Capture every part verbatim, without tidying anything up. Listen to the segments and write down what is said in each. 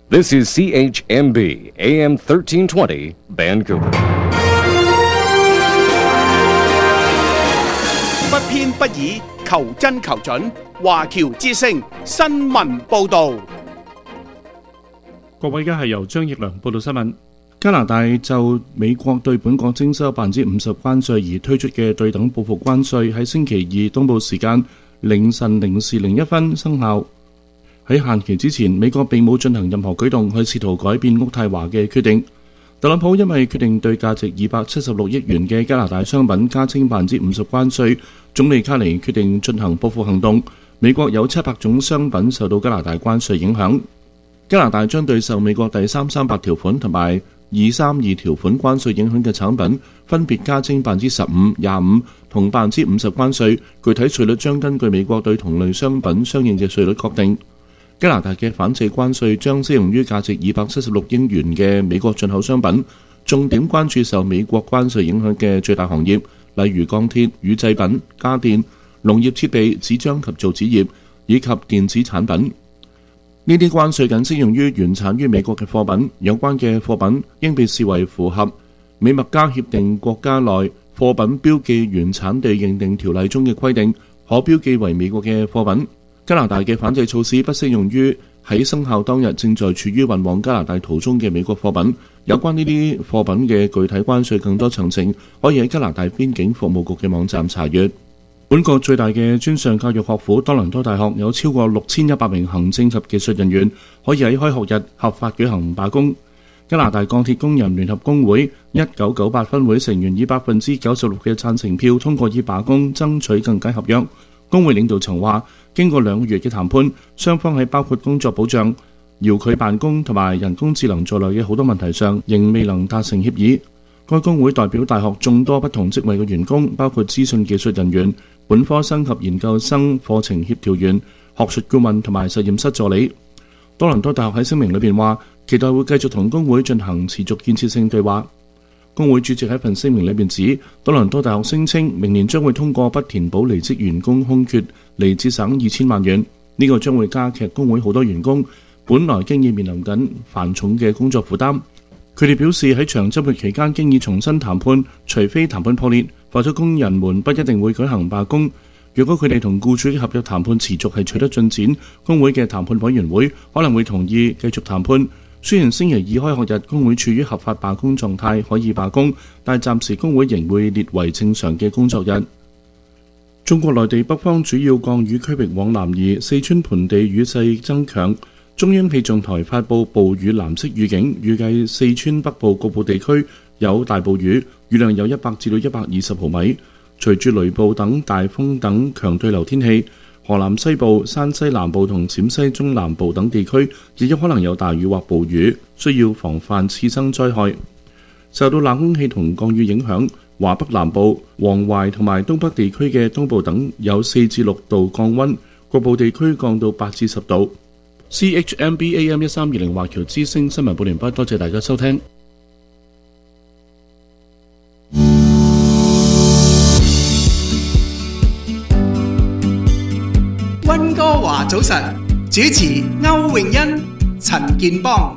This is C H M B A M thirteen twenty Vancouver。 不偏不倚，求真求準。華僑之聲新聞報導。 各位，而家係由張奕良報道新聞。加拿大就美國對本國徵收百分之五十關稅而推出嘅對等報復關稅，喺星期二東部時間凌晨零時零一分生效。喺限期之前，美國並冇進行任何舉動去試圖改變渥太華嘅決定。特朗普因為決定對價值二百七十六億元嘅加拿大商品加徵百分之五十關稅，總理卡尼決定進行報復行動。美國有七百種商品受到加拿大關稅影響。加拿大將對受美國第三三八條款同埋二三二條款關稅影響嘅產品，分別加徵百分之十五、廿五同百分之五十關稅。具體稅率將根據美國對同類商品相應嘅稅率確定。加拿大嘅反制關稅將適用於價值二百七十六億元嘅美國進口商品，重點關注受美國關稅影響嘅最大行業，例如鋼鐵、乳製品、家電、農業設備、紙漿及造紙業以及電子產品。呢啲關稅僅適用於原產於美國嘅貨品，有關嘅貨品應被視為符合美墨加協定國家內貨品標記原產地認定條例中嘅規定，可標記為美國嘅貨品。加拿大嘅反制措施不適用於喺生效當日正在處於運往加拿大途中嘅美國貨品。有關呢啲貨品嘅具體關稅更多詳情，可以喺加拿大邊境服務局嘅網站查閱。本國最大嘅專上教育學府多倫多大學有超過六千一百名行政及技術人員可以喺開學日合法舉行罷工。加拿大鋼鐵工人聯合工會一九九八分會成員以百分之九十六嘅贊成票通過以罷工爭取更佳合約。工會領導層話，經過兩個月嘅談判，雙方喺包括工作保障、遙距辦公同埋人工智能在內嘅好多問題上，仍未能達成協議。該工會代表大學眾多不同職位嘅員工，包括資訊技術人員、本科生及研究生課程協調員、學術顧問同埋實驗室助理。多倫多大學喺聲明裏邊話，期待會繼續同工會進行持續建設性對話。工會主席喺份聲明裏邊指，多倫多大學聲稱明年將會通過不填補離職員工空缺嚟節省二千萬元，呢、這個將會加劇工會好多員工本來經已面臨緊繁重嘅工作負擔。佢哋表示喺長週末期間經已重新談判，除非談判破裂，否則工人們不一定會舉行罷工。如果佢哋同僱主嘅合約談判持續係取得進展，工會嘅談判委員會可能會同意繼續談判。雖然星期二開學日工會處於合法罷工狀態，可以罷工，但暫時工會仍會列為正常嘅工作日。中國內地北方主要降雨區域往南移，四川盆地雨勢增強。中央氣象台發布暴雨藍色預警，預計四川北部局部地區有大暴雨，雨量有一百至到一百二十毫米。隨住雷暴等大風等強對流天氣，河南西部、山西南部同陝西中南部等地區亦有可能有大雨或暴雨，需要防範次生災害。受到冷空氣同降雨影響，華北南部、黃淮同埋東北地區嘅東部等有四至六度降溫，局部地區降到八至十度。C H M B A M 一三二零華僑之聲新聞報完畢，多謝大家收聽。 溫哥華早晨，主持歐詠欣、陳健邦。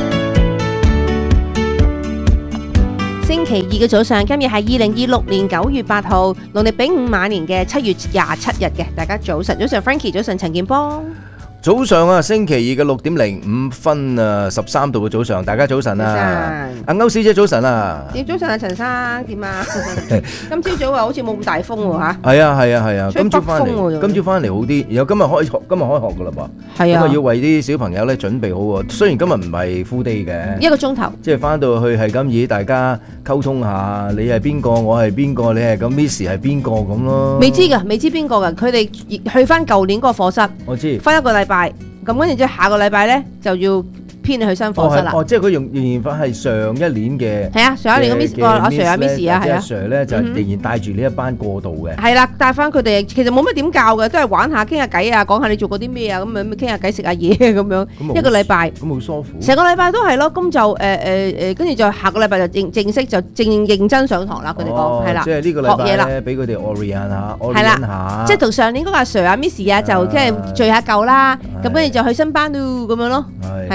星期二嘅早上，今日係二零二六年九月八號，農曆丙午晚年嘅七月廿七日嘅。大家早晨，早上 Frankie， 早晨陳健邦。 早上啊，星期二嘅六點零五分啊，十三度嘅早上，大家早晨啊！阿歐小姐早晨啊！ 點早晨啊，陳生點啊？今朝早啊，好似冇咁大風喎嚇。 係啊係啊係啊！ 吹北風喎， 今朝翻嚟好啲，然後今日開學，今日開學㗎啦噃。係啊，咁啊要為啲小朋友咧準備好喎。雖然今日唔係 full day 嘅，一個鐘頭，即係翻到去係咁以大家溝通下，你係邊個，我係邊個，你係咁 Miss 係邊個咁咯。未知㗎，未知邊個㗎？佢哋去翻舊年嗰個課室，我知，翻一個禮拜。咁跟住之後下個禮拜咧就要編你去新課室啦。哦，即係佢仍仍然係上一年嘅。係啊，上一年嘅 Miss 個阿 Sir 啊 Miss 啊，係啊。Sir 咧就仍然帶住呢一班過渡嘅。係啦，帶翻佢哋，其實冇乜點教嘅，都係玩下、傾下偈啊，講下你做過啲咩啊，咁樣傾下偈、食下嘢咁樣。一個禮拜。咁好舒服。成個禮拜都係咯，咁就誒誒誒，跟住就下個禮拜就正正式就正認真上堂啦。佢哋講係啦，即係呢個禮拜咧，俾佢哋 orient 下 orient 下。即係同上年嗰個阿 Sir 啊 Miss 啊，就即係聚下舊啦。咁跟住就去新班咯，咁樣咯。係啊，去另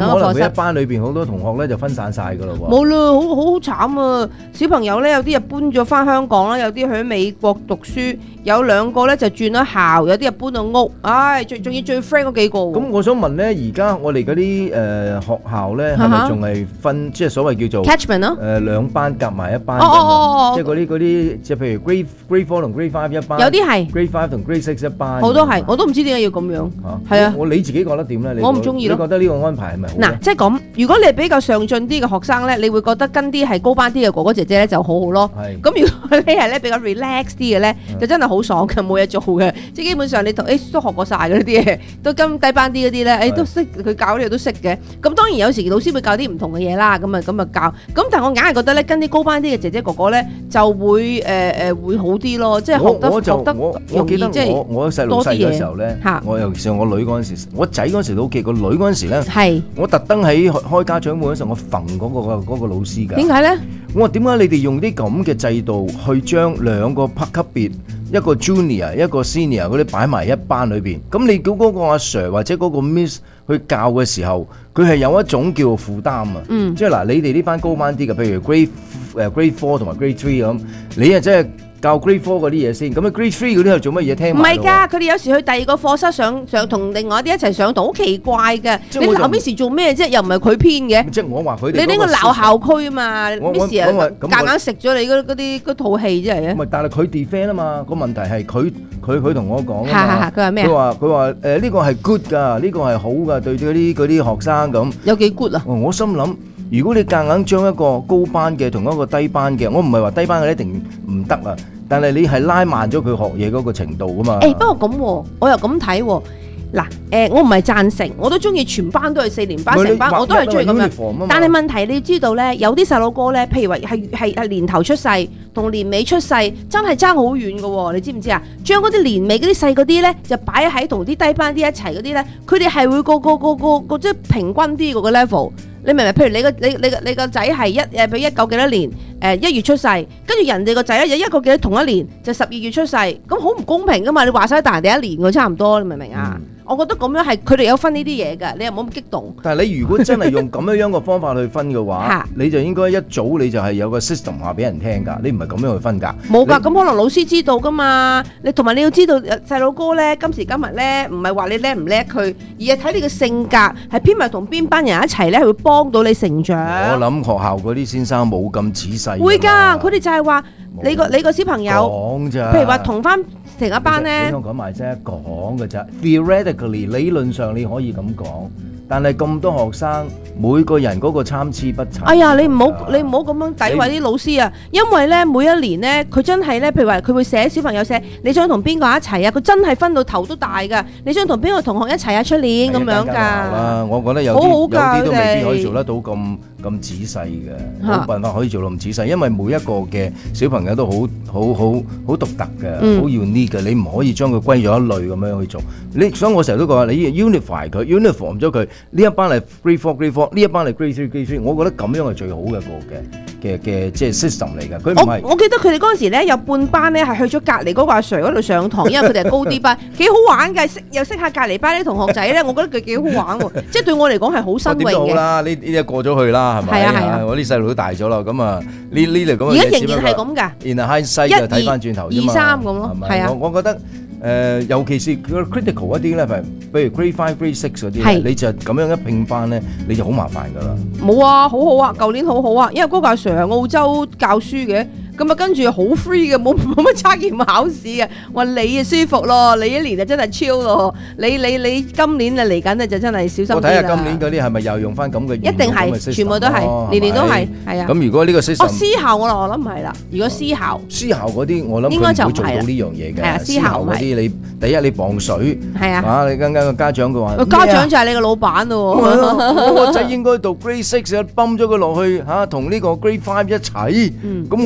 嗰個課室。 可能佢一班裏邊好多同學咧就分散晒㗎咯喎。 冇啦，好好慘啊！小朋友咧有啲又搬咗翻香港啦，有啲去美國讀書，有兩個咧就轉咗校，有啲又搬到屋。唉，最仲要最 friend 嗰幾個。 咁我想問咧，而家我哋嗰啲誒學校咧係咪仲係分即係所謂叫做 catchment 咯？ 誒兩班夾埋一班。 哦哦哦， 即係嗰啲嗰啲即係譬如 grade grade four 同 grade five 一班。 有啲係 grade five 同 grade six 一班。 好多係，我都唔知點解要咁樣。 嚇，係啊。我你自己覺得點咧？ 我唔中意咯。 你覺得呢個安排係咪好？ 嗱，即係咁，如果你係比較上進啲嘅學生咧，你會覺得跟啲係高班啲嘅哥哥姐姐咧就好好咯。係。咁如果你係咧比較 relax 啲嘅咧，就真係好爽嘅，冇嘢做嘅。即係基本上你同誒都學過晒嘅呢啲嘢，都跟低班啲嗰啲咧，誒都識佢教啲嘢都識嘅。咁當然有時老師會教啲唔同嘅嘢啦，咁啊咁啊教。咁但係我硬係覺得咧，跟啲高班啲嘅姐姐哥哥咧就會誒誒會好啲咯，即係學得學得容易，即係我我細路細嘅時候咧，我尤其是我女嗰陣時，我仔嗰陣時都 OK，個女嗰陣時咧，係我特登喺開家長會嗰陣，我揈嗰個嗰個老師㗎。 點解咧？ 我話點解你哋用啲咁嘅制度去將兩個級別，一個 junior 一個 senior 嗰啲擺埋一班裏邊？咁你叫嗰個阿 Sir 或者嗰個 Miss 去教嘅時候，佢係有一種叫負擔啊。嗯，即係嗱，你哋呢班高班啲嘅，譬如 grade 誒 grade four 同埋 grade three 咁，你啊真係教 grade four 嗰啲嘢先，咁啊 grade three 嗰啲係做乜嘢聽？唔係㗎，佢哋有時去第二個課室上上同另外一啲一齊上堂，好奇怪嘅。你鬧 Miss 做咩啫？又唔係佢編嘅。 即係我話佢哋。 你呢個鬧校區啊嘛 ，Miss 啊夾硬食咗你嗰嗰啲嗰套戲真係啊。 唔係，但係佢 defend 啊嘛，個問題係佢佢佢同我講啊嘛。佢話咩？ 佢話佢話誒呢個係 good 㗎，呢個係好㗎，對嗰啲嗰啲學生咁。 有幾 good 啊？ 我心諗。如果你夾硬將一個高班嘅同一個低班嘅，我唔係話低班嘅一定唔得啊，但係你係拉慢咗佢學嘢嗰個程度噶嘛。 誒、欸，不過咁喎，我又咁睇喎。嗱，誒，我唔係贊成，我都中意全班都係四年班成班，我都係中意咁樣。但係問題你要知道咧，有啲細路哥咧，譬如話係係係年頭出世同年尾出世，真係爭好遠㗎喎，你知唔知啊？將嗰啲年尾嗰啲細嗰啲咧，就擺喺同啲低班啲一齊嗰啲咧，佢哋係會個個個個個即係平均啲嗰個 level。你明唔明？譬如你個你你個你個仔係一誒，譬如一九幾多年誒一月出世，跟住人哋個仔咧有一個幾多同一年就十二月出世，咁好唔公平噶嘛？你話晒大人哋一年喎，差唔多，你明唔明啊？嗯、我覺得咁樣係佢哋有分呢啲嘢㗎，你又冇咁激動。 但係你如果真係用咁樣樣嘅方法去分嘅話，你就應該一早你就係有個 system 話俾人聽㗎，你唔係咁樣去分㗎。 冇㗎，咁可能老師知道㗎嘛？你同埋你要知道細路哥咧，今時今日咧唔係話你叻唔叻佢，而係睇你嘅性格係偏埋同邊班人一齊咧，係會幫到你成長。 我諗學校嗰啲先生冇咁仔細。 會㗎，佢哋就係話你個你個小朋友講咋， 譬如話同翻成一班咧， 你講埋啫，講㗎咋 ，theoretically 理論上你可以咁講。但係咁多學生，每個人嗰個參差不齊。 哎呀，你唔好你唔好咁樣詆毀啲老師啊！因為咧每一年咧，佢真係咧，譬如話佢會寫小朋友寫，你想同邊個一齊啊？佢真係分到頭都大㗎。你想同邊個同學一齊啊？出年咁樣㗎。啦， 我覺得有啲有啲都未必可以做得到咁咁仔細嘅，冇辦法可以做到咁仔細，因為每一個嘅小朋友都好好好好獨特嘅，好 unique 嘅，你唔可以將佢歸咗一類咁樣去做。你所以我成日都講你 unify 佢 ，uniform 咗佢。呢一班係 grade four grade four， 呢一班係 grade three grade three， 我覺得咁樣係最好嘅一個嘅嘅嘅即係 system 嚟嘅。佢唔係我記得佢哋嗰陣時咧有半班咧係去咗隔離嗰個阿 Sir 嗰度上堂，因為佢哋係高啲班，幾好玩㗎，識又識下隔離班啲同學仔咧，我覺得佢幾好玩喎，即係對我嚟講係好新穎嘅。點都好啦， 呢呢啲過咗去啦，係咪？係啊係啊，我啲細路都大咗啦，咁啊呢呢類咁嘅嘢。而家仍然係咁㗎。然後 high 細就睇翻轉頭啫嘛。一二三咁咯，係啊。我我覺得。誒、呃，尤其是佢 critical 一啲咧，譬如譬如 grade five、grade six 嗰啲，你就咁樣一拼班咧，你就好麻煩噶啦。冇啊，好好啊，舊年好好啊，因為嗰個阿 Sir 係澳洲教書嘅。咁啊，跟住好 free 嘅，冇冇乜測驗考試嘅。話你啊舒服咯，你一年就真係超咯。你你你今年啊嚟緊啊就真係小心啲啦。我睇下今年嗰啲係咪又用翻咁嘅？一定係，全部都係，年年都係，係啊。咁如果呢個 system，哦私校我我諗唔係啦。如果私校，私校嗰啲我諗應該就唔會做到呢樣嘢嘅。係啊，私校嗰啲你第一你磅水，係啊，啊你跟跟個家長嘅話，個家長就係你個老闆咯。我個仔應該讀 grade six，泵咗佢落去嚇，同呢個 grade five 一齊。咁我俾學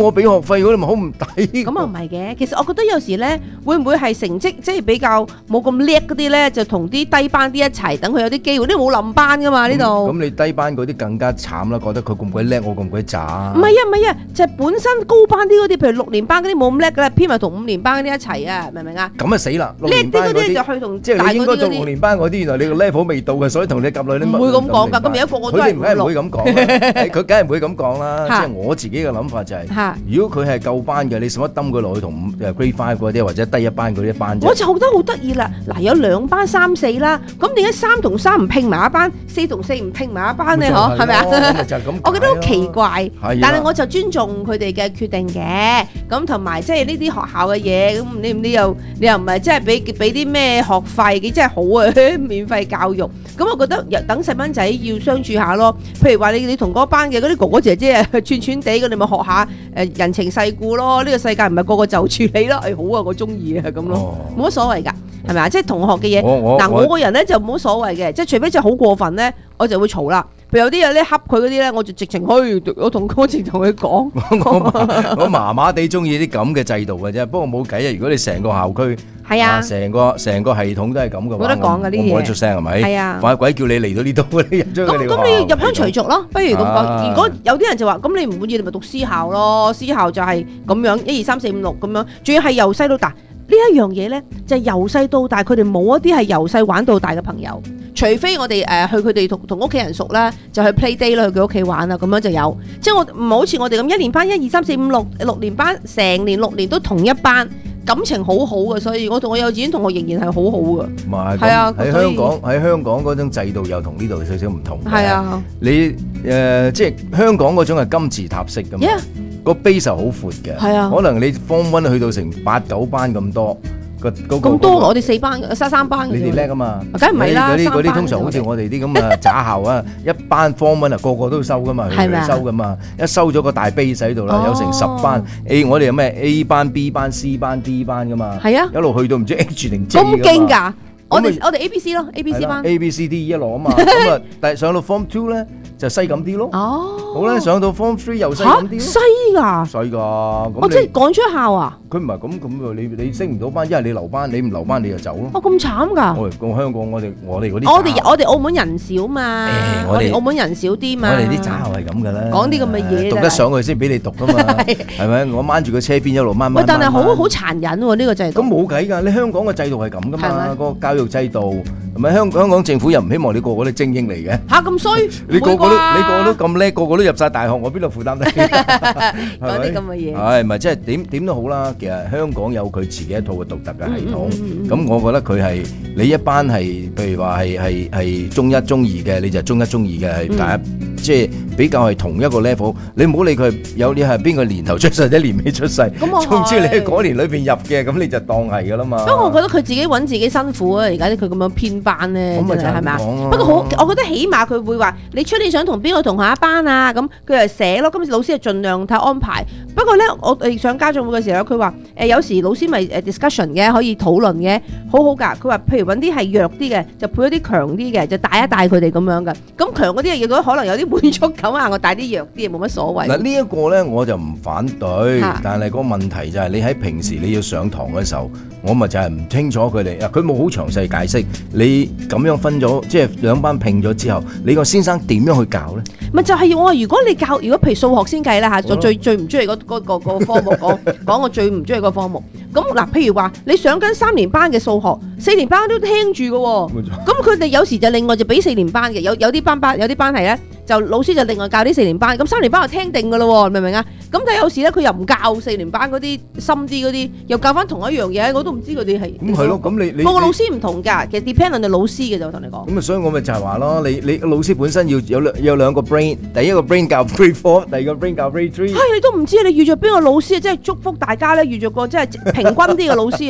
費嗰啲咪好唔抵。 咁啊唔係嘅，其實我覺得有時咧，會唔會係成績即係比較冇咁叻嗰啲咧，就同啲低班啲一齊，等佢有啲機會。呢冇冧班噶嘛呢度。 咁你低班嗰啲更加慘啦，覺得佢咁鬼叻，我咁鬼渣。 唔係啊唔係啊，就係本身高班啲嗰啲，譬如六年班嗰啲冇咁叻噶啦，偏埋同五年班嗰啲一齊啊，明唔明啊？ 咁啊死啦！ 叻啲嗰啲就去同即係你應該做六年班嗰啲，原來你個 level 未到嘅，所以同你夾女啲唔會咁講㗎。咁而家個個都係佢哋唔係唔會咁講，佢梗係唔會咁講啦。即係我自己嘅諗法就係，如果佢係夠班嘅，你使乜抌佢落去同五誒 grade five 嗰啲或者低一班嗰啲班啫？ 我就覺得好得意啦！嗱，有兩班三四啦，咁點解三同三唔拼埋一班，四同四唔拼埋一班咧？嗬，係咪啊？我覺得好奇怪，但係我就尊重佢哋嘅決定嘅。咁同埋即係呢啲學校嘅嘢，咁你你又你又唔係即係俾俾啲咩學費，幾真係好啊！免費教育，咁我覺得等細蚊仔要相處下咯。譬如話你你同嗰班嘅嗰啲哥哥姐姐啊，串串地，咁你咪學下誒人情世故咯。呢個世界唔係個個就住你咯。誒好啊，我中意啊咁咯，冇乜所謂㗎，係咪啊？即係同學嘅嘢。嗱我個人咧就冇乜所謂嘅，即係除非真係好過分咧，我就會嘈啦。譬如有啲嘢咧恰佢嗰啲咧，我就直情去，我同我直同佢講。 我麻麻地中意啲咁嘅制度嘅啫，不過冇計啊！如果你成個校區係啊，成個成個系統都係咁嘅話， 冇得講㗎呢啲嘢， 冇得出聲係咪？係啊， 反鬼叫你嚟到呢度，你入咗佢哋。咁咁你要入鄉隨俗咯，不如咁講。如果有啲人就話，咁你唔滿意，你咪讀私校咯。私校就係咁樣，一二三四五六咁樣，仲要係由細到大。呢一樣嘢咧，就係由細到大，佢哋冇一啲係由細玩到大嘅朋友，除非我哋誒、呃、去佢哋同同屋企人熟啦，就去 play day 啦，去佢屋企玩啊，咁樣就有。即係我唔好似我哋咁一年班一二三四五六六年班，成年六年都同一班，感情好好嘅，所以我同我幼稚園同學仍然係好好嘅。唔係，係啊，喺香港喺香港嗰種制度又同呢度少少唔同。係啊，你誒、呃、即係香港嗰種係金字塔式㗎嘛。Yeah. 個 base 好闊嘅，可能你 form one 去到成八九班咁多，個嗰個咁多我哋四班，三三班嘅。你哋叻啊嘛，梗唔係啦，嗰啲嗰啲通常好似我哋啲咁啊渣校啊，一班 form one 啊個個都收噶嘛，佢哋收噶嘛，一收咗個大 base 喺度啦，有成十班 A， 我哋有咩 A 班、B 班、C 班、D 班噶嘛，係啊，一路去到唔知 H 定 J 咁勁㗎，我哋我哋 A B C 咯 ，A B C 班 ，A B C D 一路啊嘛，咁啊，但係上到 form two 咧。就細咁啲咯，哦，好啦，上到 Form Three 又細咁啲咯，細㗎，細㗎，我即係趕出校啊！佢唔係咁咁喎，你你升唔到班，一係你留班，你唔留班你就走咯。哦，咁慘㗎！我哋講香港，我哋我哋嗰啲，我哋我哋澳門人少嘛，我哋澳門人少啲嘛，我哋啲渣校係咁㗎啦，講啲咁嘅嘢，讀得上去先俾你讀㗎嘛，係咪？我掹住個車邊一路掹掹。喂，但係好好殘忍喎，呢個制度。咁冇計㗎，你香港嘅制度係咁㗎嘛，個教育制度。唔係香香港政府又唔希望你個個都精英嚟嘅嚇咁衰，你個個都你個個都咁叻，個個都入曬大學，我邊度負擔得起？講啲咁嘅嘢，係咪即係點點都好啦？其實香港有佢自己一套嘅獨特嘅系統，咁我覺得佢係你一班係譬如話係係係中一中二嘅，你就中一中二嘅係大家即係比較係同一個 level。你唔好理佢有你係邊個年頭出世，或者年尾出世，總之你喺嗰年裏邊入嘅，咁你就當係㗎啦嘛。不過我覺得佢自己揾自己辛苦啊！而家佢咁樣偏班咧，真係係咪啊？不過好，我覺得起碼佢會話你出年想同邊個同下一班啊？咁佢就寫咯。今次老師就盡量睇安排。不過咧，我哋上家長會嘅時候，佢話誒有時老師咪誒 discussion 嘅，可以討論嘅，好好㗎。佢話譬如揾啲係弱啲嘅，就配一啲強啲嘅，就帶一帶佢哋咁樣㗎。咁強嗰啲如果可能有啲滿足感啊，我帶啲弱啲嘢冇乜所謂。嗱呢一個咧我就唔反對，但係個問題就係你喺平時你要上堂嘅時候，我咪就係唔清楚佢哋啊，佢冇好詳細解釋你。咁樣分咗，即係兩班拼咗之後，你個先生點樣去教咧？咪就係我話，如果你教，如果譬如數學先計啦嚇，我最最唔中意嗰嗰個個科目講講我最唔中意個科目。咁嗱，譬如話你上緊三年班嘅數學，四年班都聽住嘅喎。咁佢哋有時就另外就俾四年班嘅，有有啲班班有啲班係咧，就老師就另外教啲四年班。咁三年班就聽定嘅咯，明唔明啊？咁但係有時咧，佢又唔教四年班嗰啲深啲嗰啲，又教翻同一樣嘢，我都唔知佢哋係。咁係咯，咁你你個個老師唔同㗎，其實 depend on 你老師嘅就同你講。咁啊，所以我咪就係話咯，你你老師本身要有兩有兩個 brain，第一個 brain 教 grade four，第二個 brain 教 grade three。係你都唔知你遇著邊個老師啊？即係祝福大家咧，遇著個即係平均啲嘅老師啊！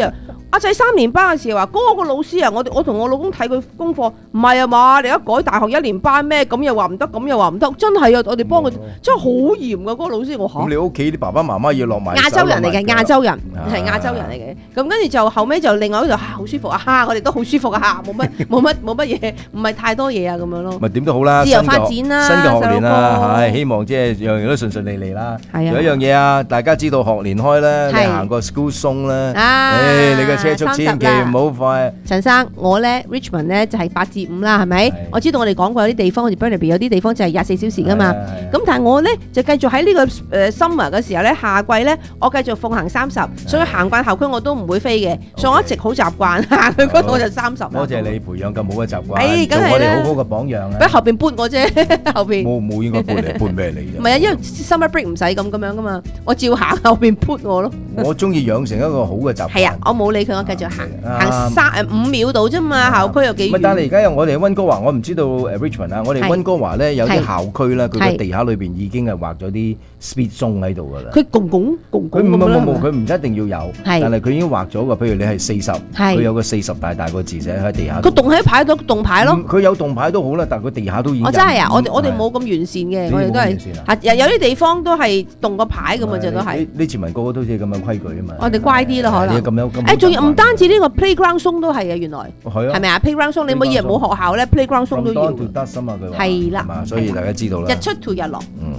阿仔三年班嘅時候話，嗰、那個老師啊，我我同我老公睇佢功課，唔係啊嘛，你而家改大學一年班咩？咁又話唔得，咁又話唔得，真係啊！我哋幫佢、嗯、真係好嚴噶，嗰、那個老師我嚇。咁你屋企啲爸爸媽媽要落埋亞洲人嚟嘅，亞洲人係亞洲人嚟嘅。咁跟住就後尾就另外嗰度好舒服啊，嚇我哋都好舒服啊，冇乜冇乜冇乜嘢，唔係太多嘢啊咁樣咯。 咪點都好啦， 自由發展啦， 新嘅學年啦，係希望即係樣樣都順順利利啦。係啊，有一樣嘢啊，大家知道學年開咧，你行個 school zone咧，誒你嘅車速千祈唔好快。 陳生，我咧 Richmond 咧就係八至五啦，係咪？我知道我哋講過有啲地方好似 Burnaby 有啲地方就係廿四小時噶嘛。咁但係我咧就繼續喺呢個誒 summer 嘅時候咧，夏季咧我繼續奉行三十，所以行慣校區我都唔會飛嘅，所以我一直好習慣行去嗰度就三十。 多謝你培養咁好嘅習慣，做我哋好好嘅榜樣啊！ 俾後邊搬我啫，後邊冇冇應該搬嚟搬咩嚟啫？ 唔係啊，因為 summer break 唔使咁咁樣噶嘛，我照行後邊搬我咯。 我中意養成一個好嘅習慣。 係啊，我冇理佢，我繼續行行三誒五秒度啫嘛，校區有幾遠？ 但係而家有我哋溫哥華，我唔知道誒 Richmond 啊，我哋溫哥華咧有啲校區咧，佢個地下裏邊已經係畫咗啲 speed zone 喺度噶啦。 佢共共共共佢唔咁樣。 冇冇佢唔一定要有，但係佢已經畫咗噶。譬如你係四十，佢有個四十大大個字寫喺地下。 個洞喺牌度，洞牌咯。 佢有洞牌都好啦，但係佢地下都已經。 我真係啊！我哋我哋冇咁完善嘅，我哋都係係有啲地方都係動個牌咁啊，就都係。 你全民個個都似咁樣規矩啊嘛。 我哋乖啲咯，可能。 咁樣咁。 誒，仲要唔單止呢個 playground zone 都係啊，原來。係啊。係咪啊 ？playground zone 你冇以為冇學校咧 ，playground zone 都要。係啦。 所以大家知道啦。 日出到日落。嗯。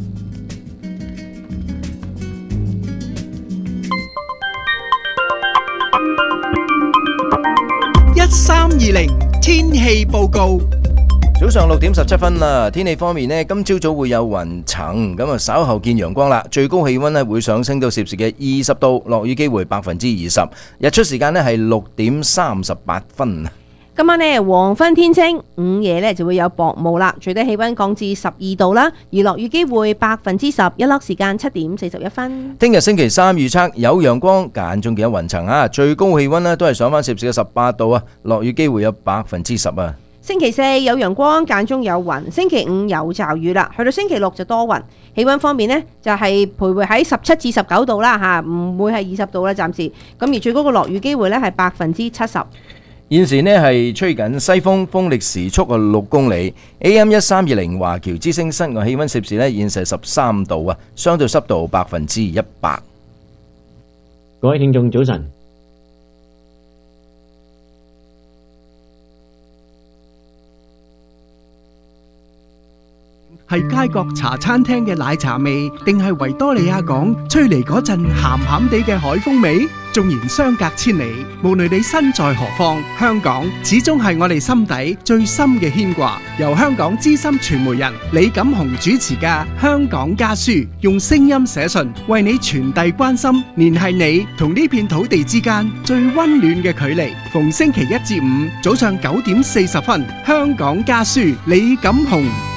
一三二零天氣報告。 早上六點十七分啦，天氣方面呢，今朝早會有雲層，咁啊稍後見陽光啦，最高氣溫呢會上升到攝氏嘅二十度，落雨機會百分之二十，日出時間呢係六點三十八分。 今晚呢黃昏天清，午夜呢就會有薄霧啦，最低氣溫降至十二度啦，而落雨機會百分之十，一粒時間七點四十一分。 聽日星期三預測有陽光，間中見有雲層啊，最高氣溫呢都係上翻攝氏嘅十八度啊，落雨機會有百分之十啊。 星期四有陽光，間中有雲，星期五有驟雨啦，去到星期六就多雲。氣溫方面呢，就係徘徊喺十七至十九度啦吓，唔會係二十度啦暫時。咁而最高嘅落雨機會呢係百分之七十。 現時呢係吹緊西風，風力時速啊六公里。A M 一三二零華僑之聲室外氣溫攝氏呢現時十三度啊，相對濕度百分之一百。 各位聽眾早晨。 係街角茶餐廳嘅奶茶味，定係維多利亞港吹嚟嗰陣鹹鹹地嘅海風味？縱然相隔千里，無論你身在何方，香港始終係我哋心底最深嘅牽掛。由香港資深傳媒人李錦雄主持嘅《香港家書》，用聲音寫信，為你傳遞關心，聯繫你同呢片土地之間最溫暖嘅距離。逢星期一至五早上九點四十分，《香港家書》李錦雄。